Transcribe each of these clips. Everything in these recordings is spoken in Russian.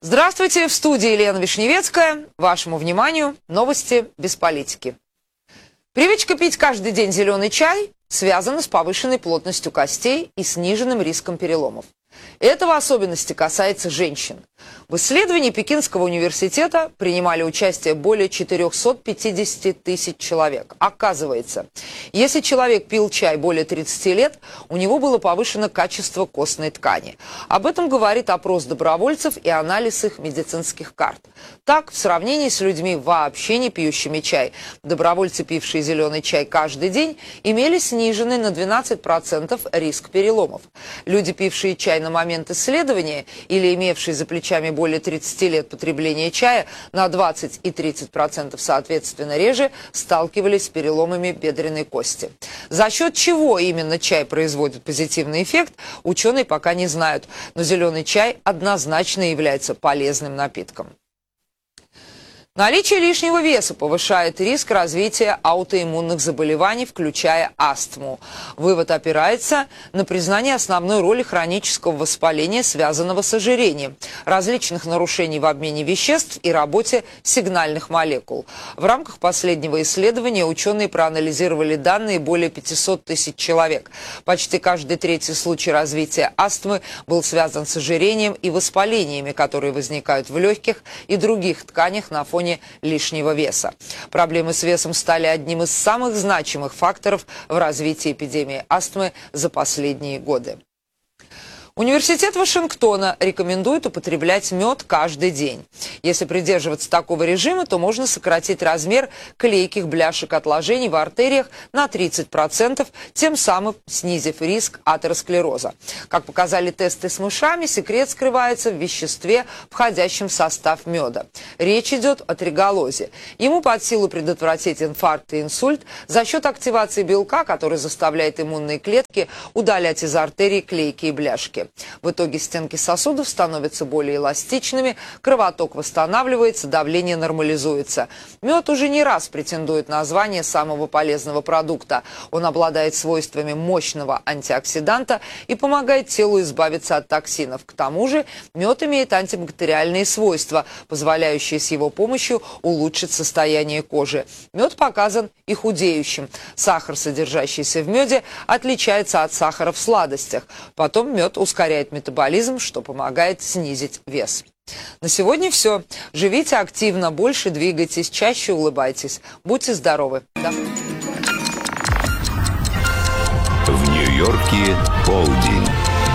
Здравствуйте, в студии Елена Вишневецкая. Вашему вниманию новости без политики. Привычка пить каждый день зеленый чай связана с повышенной плотностью костей и сниженным риском переломов. Это в особенности касается женщин. В исследовании Пекинского университета принимали участие более 450 тысяч человек. Оказывается, если человек пил чай более 30 лет, у него было повышено качество костной ткани. Об этом говорит опрос добровольцев и анализ их медицинских карт. Так, в сравнении с людьми, вообще не пьющими чай, добровольцы, пившие зеленый чай каждый день, имели сниженный на 12% риск переломов. Люди, пившие чай на момент исследования или имевшие за плечами более 30 лет потребления чая, на 20 и 30% соответственно реже сталкивались с переломами бедренной кости. За счет чего именно чай производит позитивный эффект, ученые пока не знают, но зеленый чай однозначно является полезным напитком. Наличие лишнего веса повышает риск развития аутоиммунных заболеваний, включая астму. Вывод опирается на признание основной роли хронического воспаления, связанного с ожирением, различных нарушений в обмене веществ и работе сигнальных молекул. В рамках последнего исследования ученые проанализировали данные более 500 тысяч человек. Почти каждый третий случай развития астмы был связан с ожирением и воспалениями, которые возникают в легких и других тканях на фоне лишнего веса. Проблемы с весом стали одним из самых значимых факторов в развитии эпидемии астмы за последние годы. Университет Вашингтона рекомендует употреблять мед каждый день. Если придерживаться такого режима, то можно сократить размер клейких бляшек отложений в артериях на 30%, тем самым снизив риск атеросклероза. Как показали тесты с мышами, секрет скрывается в веществе, входящем в состав меда. Речь идет о триголозе. Ему под силу предотвратить инфаркт и инсульт за счет активации белка, который заставляет иммунные клетки удалять из артерий клейкие бляшки. В итоге стенки сосудов становятся более эластичными, кровоток восстанавливается, давление нормализуется. Мед уже не раз претендует на звание самого полезного продукта. Он обладает свойствами мощного антиоксиданта и помогает телу избавиться от токсинов. К тому же мед имеет антибактериальные свойства, позволяющие с его помощью улучшить состояние кожи. Мед показан и худеющим. Сахар, содержащийся в меде, отличается от сахара в сладостях. Потом мед ускоряет метаболизм, что помогает снизить вес. На сегодня все. Живите активно, больше двигайтесь, чаще улыбайтесь. Будьте здоровы. В Нью-Йорке полдень.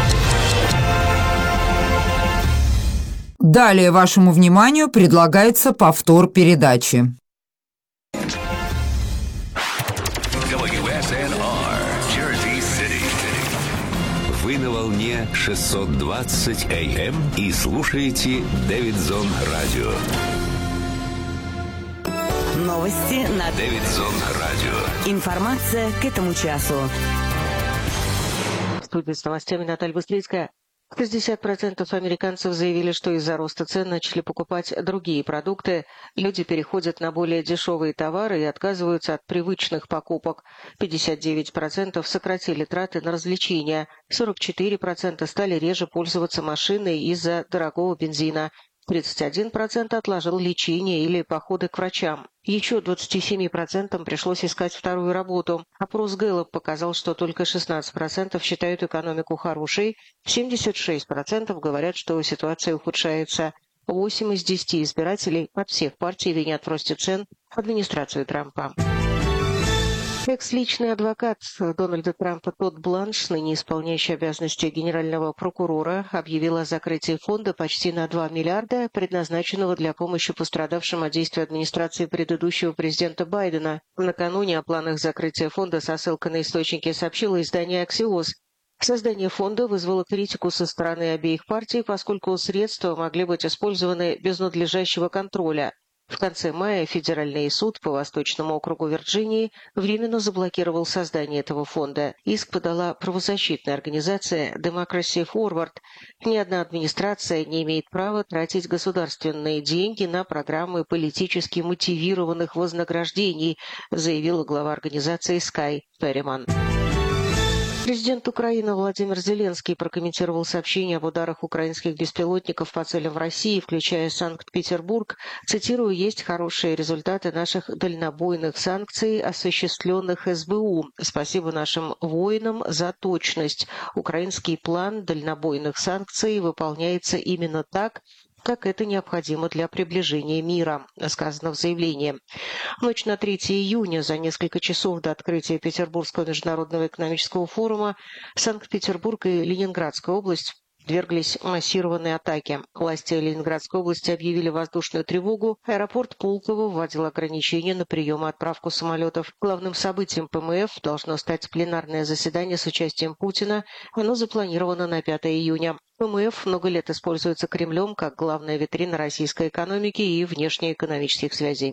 Далее вашему вниманию предлагается повтор передачи. Вы на волне 620 АМ и слушаете Дэвидсон Радио. Новости на Дэвидсон Радио. Информация к этому часу. В студии с новостями Наталья Быстрицкая. 60% американцев заявили, что из-за роста цен начали покупать другие продукты. Люди переходят на более дешевые товары и отказываются от привычных покупок. 59% сократили траты на развлечения. 44% стали реже пользоваться машиной из-за дорогого бензина. 31% отложил лечение или походы к врачам. Еще 27% пришлось искать вторую работу. Опрос Гэллоп показал, что только 16% считают экономику хорошей, 76% говорят, что ситуация ухудшается. 8 из 10 избирателей от всех партий винят в росте цен администрацию Трампа. Экс-личный адвокат Дональда Трампа Тодд Бланш, ныне исполняющий обязанности генерального прокурора, объявил о закрытии фонда почти на 2 миллиарда, предназначенного для помощи пострадавшим от действий администрации предыдущего президента Байдена. Накануне о планах закрытия фонда со ссылкой на источники сообщило издание «Axios». Создание фонда вызвало критику со стороны обеих партий, поскольку средства могли быть использованы без надлежащего контроля. В конце мая Федеральный суд по Восточному округу Вирджинии временно заблокировал создание этого фонда. Иск подала правозащитная организация Democracy Forward. Ни одна администрация не имеет права тратить государственные деньги на программы политически мотивированных вознаграждений, заявила глава организации Скай Перриман. Президент Украины Владимир Зеленский прокомментировал сообщение об ударах украинских беспилотников по целям в России, включая Санкт-Петербург. Цитирую: «Есть хорошие результаты наших дальнобойных санкций, осуществленных СБУ. Спасибо нашим воинам за точность. Украинский план дальнобойных санкций выполняется именно так, как это необходимо для приближения мира», сказано в заявлении. В ночь на 3 июня, за несколько часов до открытия Петербургского международного экономического форума, Санкт-Петербург и Ленинградская область подверглись массированной атаке. Власти Ленинградской области объявили воздушную тревогу. Аэропорт Пулково вводил ограничения на прием и отправку самолетов. Главным событием ПМФ должно стать пленарное заседание с участием Путина. Оно запланировано на 5 июня. ПМФ много лет используется Кремлем как главная витрина российской экономики и внешнеэкономических связей.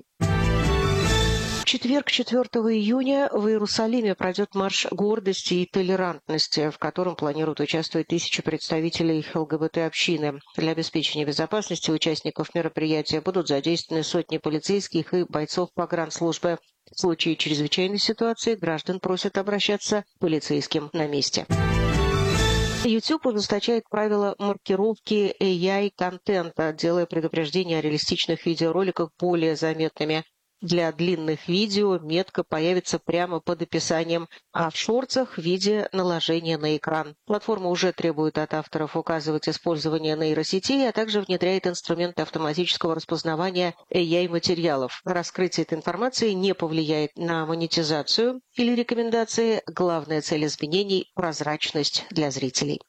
В четверг, 4 июня, в Иерусалиме пройдет марш гордости и толерантности, в котором планируют участвовать тысячи представителей ЛГБТ-общины. Для обеспечения безопасности участников мероприятия будут задействованы сотни полицейских и бойцов погранслужбы. В случае чрезвычайной ситуации граждан просят обращаться к полицейским на месте. YouTube ужесточает правила маркировки AI-контента, делая предупреждения о реалистичных видеороликах более заметными. Для длинных видео метка появится прямо под описанием, а в шортсах в виде наложения на экран. Платформа уже требует от авторов указывать использование нейросетей, а также внедряет инструменты автоматического распознавания AI-материалов. Раскрытие этой информации не повлияет на монетизацию или рекомендации. Главная цель изменений – прозрачность для зрителей.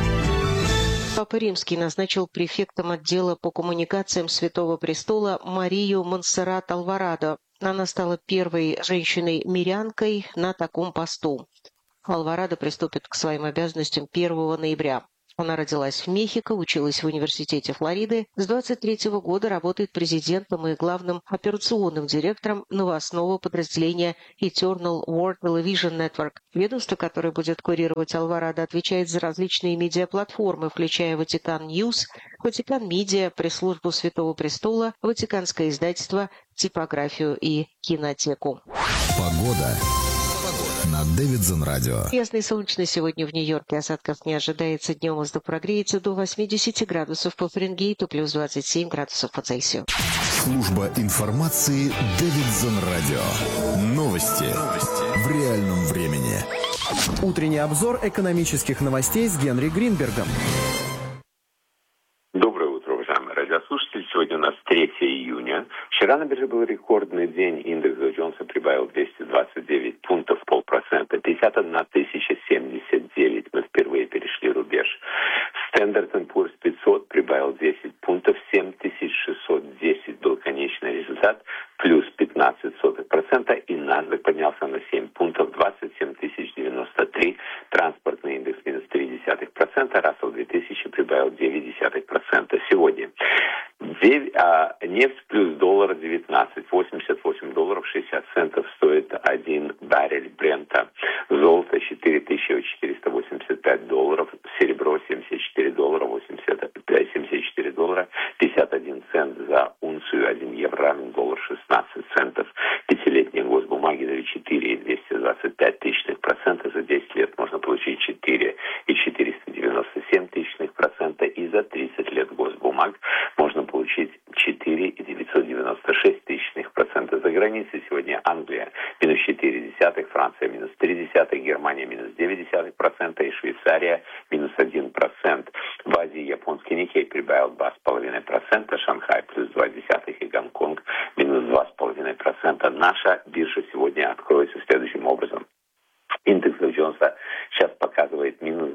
Папа Римский назначил префектом отдела по коммуникациям Святого Престола Марию Монсеррат Алварадо. Она стала первой женщиной-мирянкой на таком посту. Алварадо приступит к своим обязанностям 1 ноября. Она родилась в Мехико, училась в университете Флориды. С 23 года работает президентом и главным операционным директором новостного подразделения Eternal World Television Network. Ведомство, которое будет курировать Алварадо, отвечает за различные медиаплатформы, включая Ватикан Ньюс, Ватикан Медиа, пресс-службу Святого Престола, Ватиканское издательство, типографию и кинотеку. Погода. На Дэвидсон радио. Ясно и солнечно сегодня в Нью-Йорке. Осадков не ожидается. Днем воздух прогреется до 80 градусов по Фаренгейту, плюс 27 градусов по Цельсию. Служба информации Дэвидсон радио. Новости в реальном времени. Утренний обзор экономических новостей с Генри Гринбергом. Доброе утро, уважаемые радиослушатели. Сегодня у нас 3 июня. Вчера на бирже был рекордный день. Индекс Доу Джонса прибавил 229 пунктов, 0,5%. 51 079. Мы впервые перешли рубеж. Standard & Poor's 500 прибавил 10 пунктов. 7610 был конечный результат. Плюс 0,15%. И NASDAQ поднялся на 7 пунктов. 27 093. Транспортный индекс минус 0,3%. Рассел 2000 прибавил 0,9%. Сегодня нефть плюс доллар 19, 88 долларов 60 центов стоит 1 баррель Брента. Золото 4485 долларов, серебро 74 доллара 74 доллара 51 цент за унцию, 1 евро равен доллар 16 центов. Пятилетние госбумаги дали 4,225%, за 10 лет можно получить 4,497%, и за 30 лет госбумаг можно получить 4,996%. За границей сегодня Англия минус 0,4, Франция минус 0,3, Германия минус 0,9% и Швейцария минус 1%. В Азии японский Никей прибавил 2,5%, Шанхай плюс 0,2 и Гонконг минус 2,5%. Наша биржа сегодня откроется следующим образом. Индекс Доу Джонса сейчас показывает минус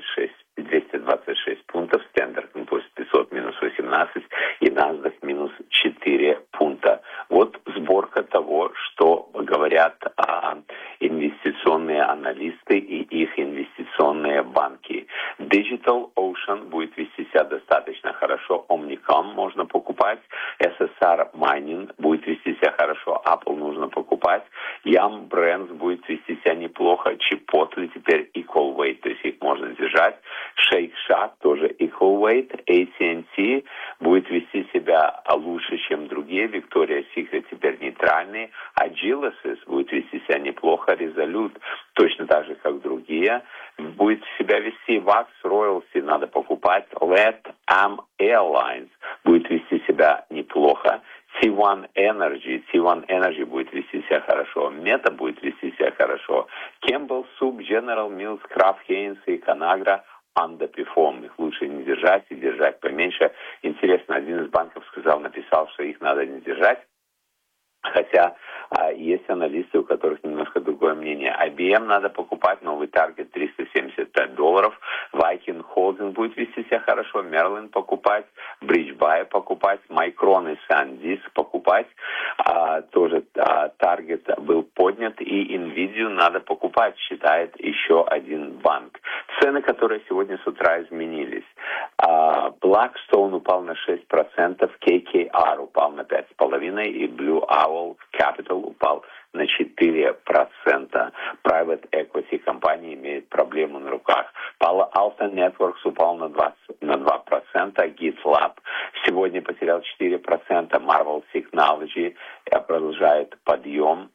226 пунктов, Standard & Poor's 500 минус 18 и NASDAQ минус 4 пункта. Вот сборка того, что говорят инвестиционные аналисты и их инвестиционные банки. Digital Ocean будет вести себя достаточно хорошо, Omnicom можно покупать, SSR Mining будет вести себя хорошо, Apple нужно покупать, Yum Brands будет вести себя неплохо, Chipotle теперь equal weight, то есть их можно держать, Shake Shack тоже equal weight, AT&T будет вести себя лучше, чем другие, Victoria's Secret теперь нейтральный, а Agilysys будет вести себя неплохо, Resolute точно так же, как другие, будет себя вести. Vax Royalty надо покупать. LATAM Airlines будет вести себя неплохо. T1 Energy будет вести себя хорошо. Meta будет вести себя хорошо. Campbell Soup, General Mills, Kraft Heinz и Conagra underperform. Их лучше не держать и держать поменьше. Интересно, один из банков написал, что их надо не держать. Хотя есть аналисты, у которых немножко другое мнение. IBM надо покупать, новый таргет $375. Viking Holding будет вести себя хорошо. Merlin покупать, BridgeBuy покупать, Micron и SanDisk покупать. Тоже таргет был поднят, и Nvidia надо покупать, считает еще один банк. Цены, которые сегодня с утра изменились. Blackstone упал на 6%, KKR упал на 5,5% и Blue Owl Capital упал на 4%. Private Equity компании имеют проблему на руках. Palo Alto Networks упал на 2%, GitLab сегодня потерял 4%, Marvell Technology продолжает подъем,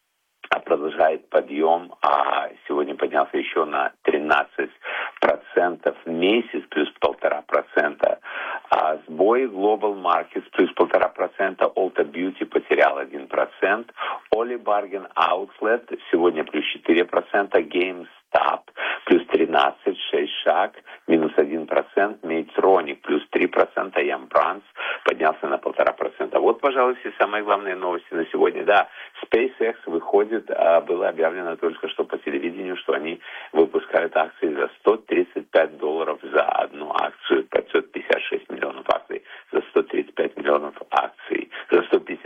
сегодня поднялся еще на 13%, месяц плюс 1,5%, сбои Global Markets плюс 1,5%, Ulta Beauty потерял 1%, Oli Bargain Outlet сегодня плюс 4%, GameStop плюс 13%, 6 шаг, минус 1%, Medtronic плюс 3%, Yum Brands поднялся на 1,5%. Вот, пожалуй, все самые главные новости на сегодня. Да, SpaceX выходит, было объявлено только что по телевидению, что они выпускают акции за $135 за одну акцию, 556 миллионов акций за 135 миллионов акций, за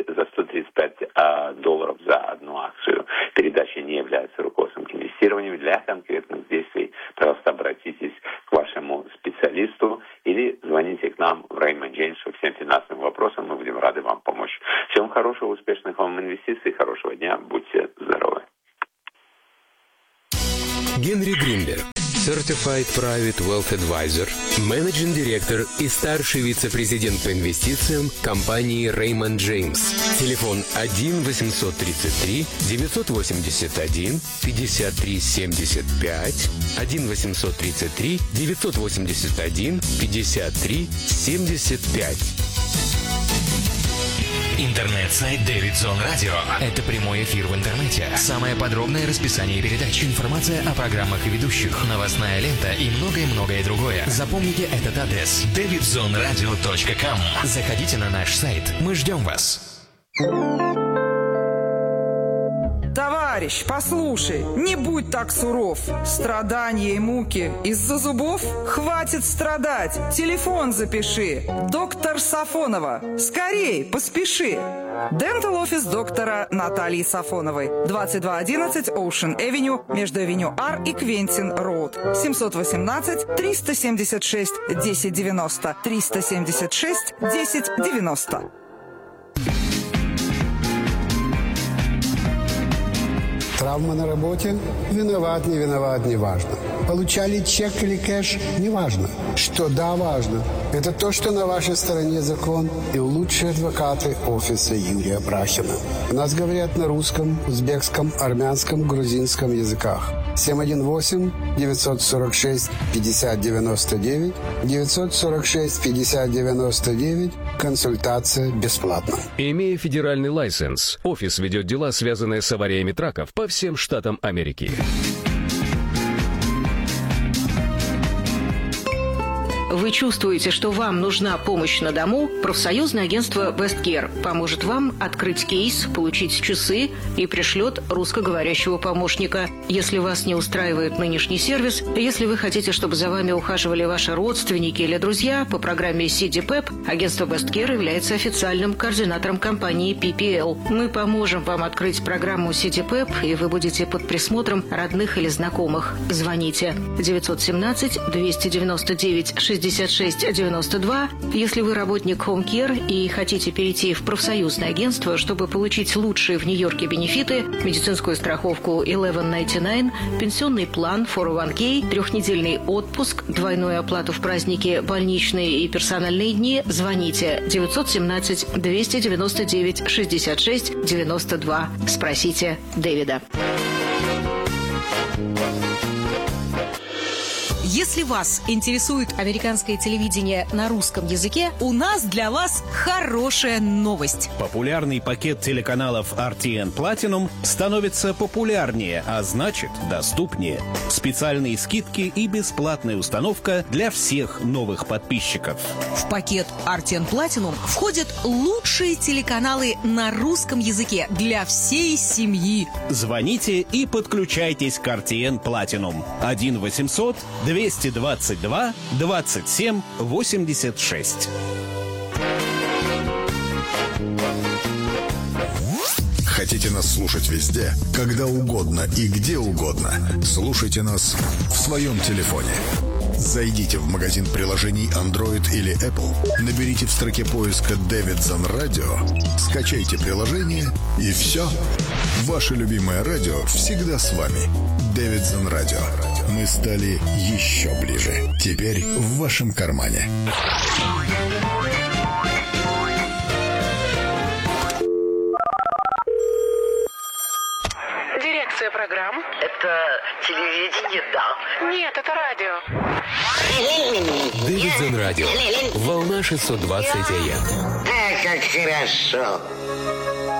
$135 за одну акцию. Передача не является руководством к инвестированию. Для конкретных действий, пожалуйста, обратитесь к вашему специалисту или звоните к нам в Raymond James по всем финансовым вопросам. Мы будем рады вам помочь. Всем хорошего, успешных вам инвестиций, хорошего дня, будьте здоровы. Генри Гринберг, Certified Private Wealth Advisor, менеджинг директор и старший вице-президент по инвестициям компании Raymond James. Телефон 1-833-981-53-75, 1-833-981-53-75. Интернет-сайт Davidson Radio. Это прямой эфир в интернете. Самое подробное расписание передач. Информация о программах и ведущих. Новостная лента и многое-многое другое. Запомните этот адрес. davidsonradio.com. Заходите на наш сайт. Мы ждем вас. Товарищ, послушай, не будь так суров. Страдания и муки из-за зубов? Хватит страдать. Телефон запиши. Доктор Сафонова. Скорей, поспеши. Дентал офис доктора Натальи Сафоновой. 2211 Ocean Avenue между Авеню Ар и Квентин Роуд. 718-376-1090. 376-1090. Травма на работе? Виноват, не виноват, не важно. Получали чек или кэш? Не важно. Что да, важно. Это то, что на вашей стороне закон и лучшие адвокаты офиса Юрия Брахина. У нас говорят на русском, узбекском, армянском, грузинском языках. 718-946-5099, 946-5099. Консультация бесплатна. Имея федеральный лайсенс, офис ведет дела, связанные с авариями траков по всем штатам Америки. Вы чувствуете, что вам нужна помощь на дому? Профсоюзное агентство Westcare поможет вам открыть кейс, получить часы и пришлет русскоговорящего помощника. Если вас не устраивает нынешний сервис, если вы хотите, чтобы за вами ухаживали ваши родственники или друзья, по программе CDPEP агентство Westcare является официальным координатором компании PPL. Мы поможем вам открыть программу CDPEP, и вы будете под присмотром родных или знакомых. Звоните 917-299-6692. Если вы работник Home Care и хотите перейти в профсоюзное агентство, чтобы получить лучшие в Нью-Йорке бенефиты, медицинскую страховку 1199, пенсионный план 401k, трехнедельный отпуск, двойную оплату в праздники, больничные и персональные дни, звоните 917-299-6692. Спросите Дэвида. Если вас интересует американское телевидение на русском языке, у нас для вас хорошая новость. Популярный пакет телеканалов RTN Platinum становится популярнее, а значит доступнее. Специальные скидки и бесплатная установка для всех новых подписчиков. В пакет RTN Platinum входят лучшие телеканалы на русском языке для всей семьи. Звоните и подключайтесь к RTN Platinum. 1-800-222-27-86. Хотите нас слушать везде, когда угодно и где угодно? Слушайте нас в своем телефоне. Зайдите в магазин приложений Android или Apple, наберите в строке поиска «Davidson Radio», скачайте приложение и все. Ваше любимое радио всегда с вами. Davidson Radio. Мы стали еще ближе. Теперь в вашем кармане. Дирекция программ. Это телевидение, да. Нет, это радио. Davidson Radio. Волна 620 АМ. Как хорошо.